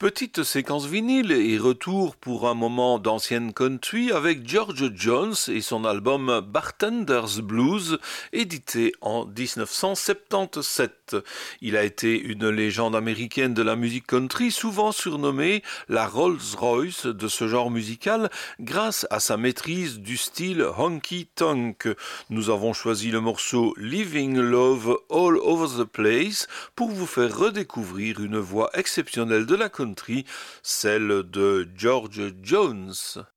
Petite séquence vinyle et retour pour un moment d'ancienne country avec George Jones et son album Bartender's Blues, édité en 1977. Il a été une légende américaine de la musique country, souvent surnommée la Rolls-Royce de ce genre musical grâce à sa maîtrise du style honky-tonk. Nous avons choisi le morceau Living Love All Over the Place pour vous faire redécouvrir une voix exceptionnelle de la country, celle de George Jones.